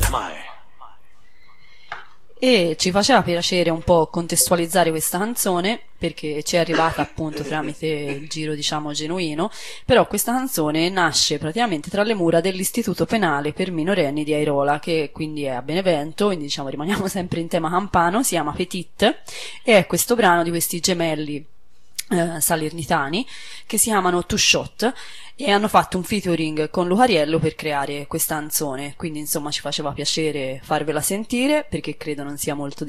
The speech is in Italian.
E ci faceva piacere un po' contestualizzare questa canzone, perché ci è arrivata appunto tramite il giro, diciamo, genuino, però questa canzone nasce praticamente tra le mura dell'Istituto Penale per minorenni di Airola, che quindi è a Benevento, quindi diciamo rimaniamo sempre in tema campano, si chiama Petit, e è questo brano di questi gemelli salernitani che si chiamano Two Shot, e hanno fatto un featuring con Lucariello per creare questa canzone, quindi insomma ci faceva piacere farvela sentire, perché credo non sia molto